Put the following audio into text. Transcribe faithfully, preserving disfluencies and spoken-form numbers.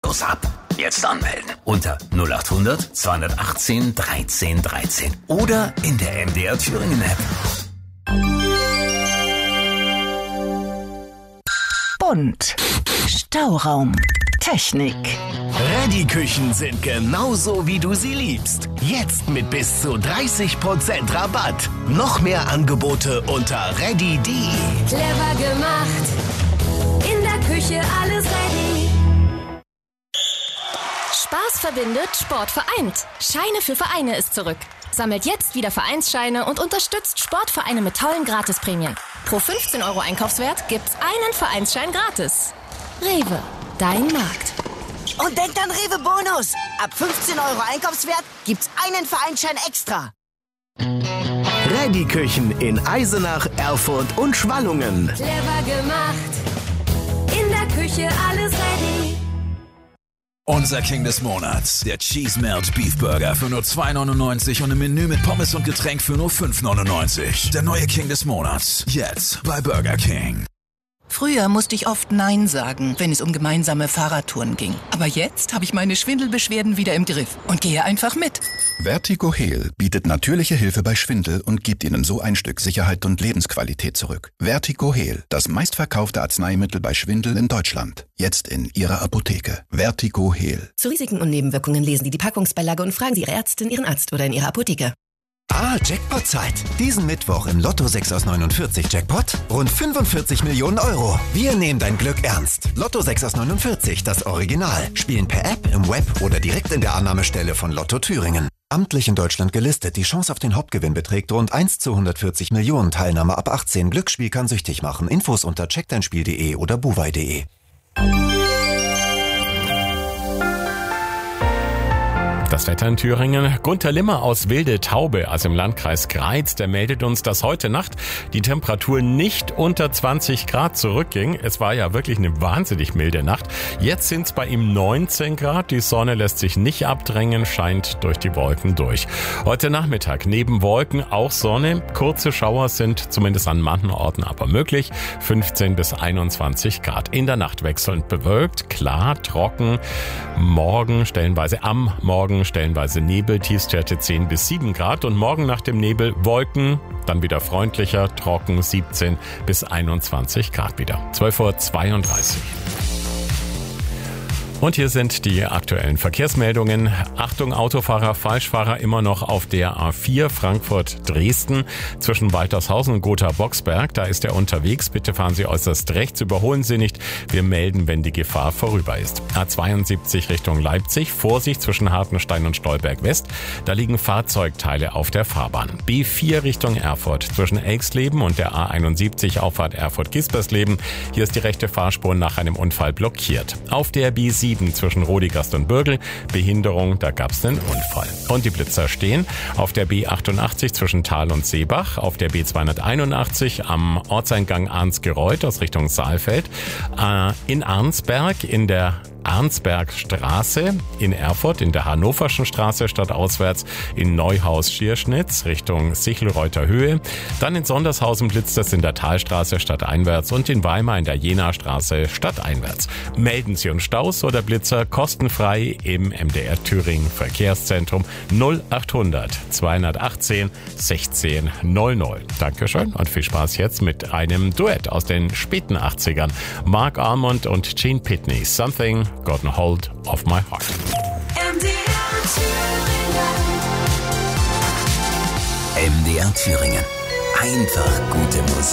Los ab. Jetzt anmelden. Unter null acht hundert zweihundertachtzehn dreizehn dreizehn oder in der M D R Thüringen App. Bunt. Stauraum. Technik. Reddy-Küchen sind genauso, wie du sie liebst. Jetzt mit bis zu dreißig Prozent Rabatt. Noch mehr Angebote unter reddy punkt de. Clever gemacht. In der Küche alles ready. Spaß verbindet, Sport vereint. Scheine für Vereine ist zurück. Sammelt jetzt wieder Vereinsscheine und unterstützt Sportvereine mit tollen Gratisprämien. Pro fünfzehn Euro Einkaufswert gibt's einen Vereinsschein gratis. Rewe, dein Markt. Und denkt an Rewe Bonus. Ab fünfzehn Euro Einkaufswert gibt's einen Vereinsschein extra. Reddy-Küchen in Eisenach, Erfurt und Schwallungen. Clever gemacht. In der Küche alles ready. Unser King des Monats, der Cheese Melt Beef Burger für nur zwei neunundneunzig und ein Menü mit Pommes und Getränk für nur fünf neunundneunzig. Der neue King des Monats, jetzt bei Burger King. Früher musste ich oft Nein sagen, wenn es um gemeinsame Fahrradtouren ging. Aber jetzt habe ich meine Schwindelbeschwerden wieder im Griff und gehe einfach mit. Vertigo Heal bietet natürliche Hilfe bei Schwindel und gibt Ihnen so ein Stück Sicherheit und Lebensqualität zurück. Vertigo Heal, das meistverkaufte Arzneimittel bei Schwindel in Deutschland. Jetzt in Ihrer Apotheke. Vertigo Heal. Zu Risiken und Nebenwirkungen lesen Sie die Packungsbeilage und fragen Sie Ihre Ärztin, Ihren Arzt oder in Ihrer Apotheke. Ah, Jackpot-Zeit. Diesen Mittwoch im Lotto sechs aus neunundvierzig Jackpot rund fünfundvierzig Millionen Euro. Wir nehmen dein Glück ernst. Lotto sechs aus neunundvierzig, das Original. Spielen per App, im Web oder direkt in der Annahmestelle von Lotto Thüringen. Amtlich in Deutschland gelistet. Die Chance auf den Hauptgewinn beträgt rund eins zu hundertvierzig Millionen. Teilnahme ab achtzehn. Glücksspiel kann süchtig machen. Infos unter check dein spiel punkt de oder buwei punkt de. Das Wetter in Thüringen. Gunter Limmer aus Wilde Taube, also im Landkreis Greiz, der meldet uns, dass heute Nacht die Temperatur nicht unter zwanzig Grad zurückging. Es war ja wirklich eine wahnsinnig milde Nacht. Jetzt sind es bei ihm neunzehn Grad. Die Sonne lässt sich nicht abdrängen, scheint durch die Wolken durch. Heute Nachmittag neben Wolken auch Sonne. Kurze Schauer sind zumindest an manchen Orten aber möglich. fünfzehn bis einundzwanzig Grad. In der Nacht wechselnd bewölkt, klar, trocken. Morgen stellenweise am Morgen stellenweise Nebel, Tiefstwerte zehn bis sieben Grad und morgen nach dem Nebel Wolken, dann wieder freundlicher, trocken siebzehn bis einundzwanzig Grad wieder. zwölf Uhr zweiunddreißig. Und hier sind die aktuellen Verkehrsmeldungen. Achtung, Autofahrer, Falschfahrer immer noch auf der A vier Frankfurt-Dresden zwischen Waltershausen und Gotha-Boxberg. Da ist er unterwegs. Bitte fahren Sie äußerst rechts, überholen Sie nicht. Wir melden, wenn die Gefahr vorüber ist. A zweiundsiebzig Richtung Leipzig. Vorsicht zwischen Hartenstein und Stolberg West. Da liegen Fahrzeugteile auf der Fahrbahn. B vier Richtung Erfurt zwischen Elxleben und der A einundsiebzig Auffahrt Erfurt-Gispersleben. Hier ist die rechte Fahrspur nach einem Unfall blockiert. Auf der B sieben zwischen Rodigast und Bürgel. Behinderung, da gab es einen Unfall. Und die Blitzer stehen auf der B achtundachtzig zwischen Thal und Seebach, auf der B zweihunderteinundachtzig am Ortseingang Arnsgereuth aus Richtung Saalfeld, äh, in Arnsberg in der Arnsbergstraße in Erfurt, in der Hannoverschen Straße stadtauswärts, in Neuhaus-Schierschnitz Richtung Sichelreuther Höhe, dann in Sondershausen blitzt es in der Talstraße stadteinwärts und in Weimar in der Jena-Straße stadteinwärts. Melden Sie uns Staus oder Blitzer kostenfrei im M D R Thüringen Verkehrszentrum null achthundert zweihundertachtzehn sechzehn null null. Dankeschön und viel Spaß jetzt mit einem Duett aus den späten achtzigern. Mark Almond und Gene Pitney, Something Got a Hold of My Heart. M D R Thüringen. M D R Thüringen. Einfach gute Musik.